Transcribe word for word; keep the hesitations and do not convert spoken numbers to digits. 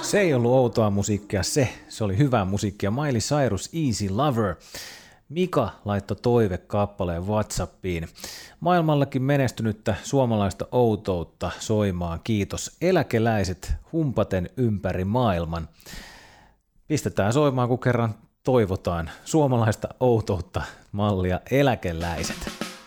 Se ei ollut outoa musiikkia, se, se oli hyvää musiikkia. Miley Cyrus, Easy Lover. Mika laittoi toivekappaleen WhatsAppiin. Maailmallakin menestynyttä suomalaista outoutta soimaan, kiitos. Eläkeläiset humpaten ympäri maailman. Pistetään soimaan, kun kerran toivotaan suomalaista outoutta mallia eläkeläiset.